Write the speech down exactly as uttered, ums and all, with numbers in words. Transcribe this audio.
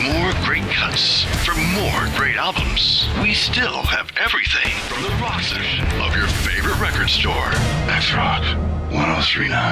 more great cuts, for more great albums, we still have everything from the rock section of your favorite record store. That's Rock one oh three point nine.